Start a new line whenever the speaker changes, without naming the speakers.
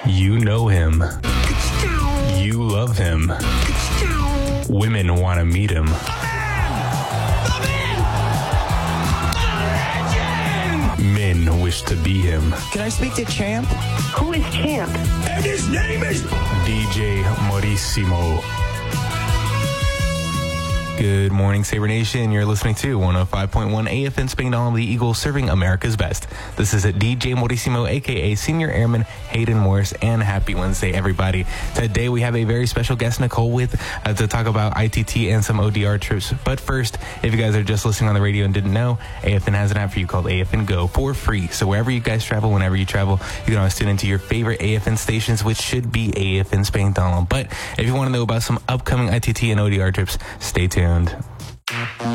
You know him. You love him. Women want to meet him. Men wish to be him.
Can I speak to Champ?
Who is Champ?
And his name is
DJ Maurissimo. Good morning, Sabre Nation. You're listening to 105.1 AFN Spangdahlem, the Eagle, serving America's best. This is DJ Maurissimo, a.k.a. Senior Airman Hayden Morris, and happy Wednesday, everybody. Today, we have a very special guest, Nicole, with to talk about ITT and some ODR trips. But first, if you guys are just listening on the radio and didn't know, AFN has an app for you called AFN Go for free. So wherever you guys travel, whenever you travel, you can always tune into your favorite AFN stations, which should be AFN Spangdahlem. But if you want to know about some upcoming ITT and ODR trips, stay tuned.